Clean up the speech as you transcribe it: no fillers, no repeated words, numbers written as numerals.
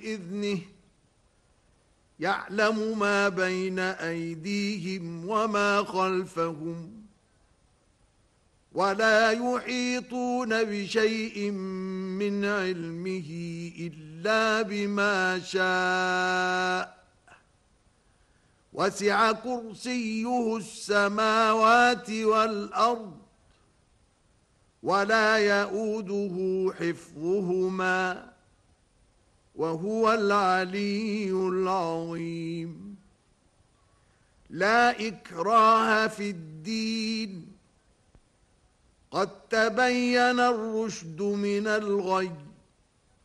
بإذنه يعلم ما بين أيديهم وما خلفهم ولا يحيطون بشيء من علمه إلا بما شاء وسع كرسيه السماوات والأرض ولا يؤوده حفظهما وهو العلي العظيم. لا إكراه في الدين قد تبين الرشد من الغي